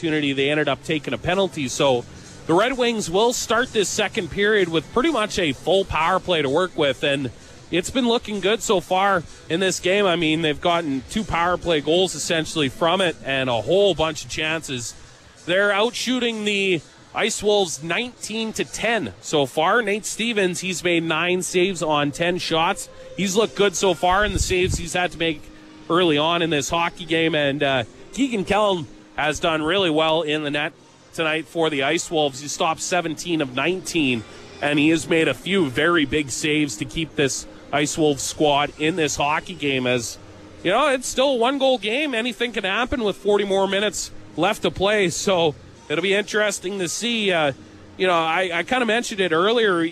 opportunity. They ended up taking a penalty. So the Red Wings will start this second period with pretty much a full power play to work with, and it's been looking good so far in this game. I mean, they've gotten 2 power play goals essentially from it and a whole bunch of chances. They're out shooting the Ice Wolves 19-10 so far. Nate Stevens, he's made 9 saves on 10 shots. He's looked good so far in the saves he's had to make early on in this hockey game. And Keegan Kellum has done really well in the net tonight for the Ice Wolves. He stopped 17 of 19, and he has made a few very big saves to keep this Ice Wolves squad in this hockey game. As you know, it's still a 1-goal game. Anything can happen with 40 more minutes left to play, so it'll be interesting to see. I kind of mentioned it earlier.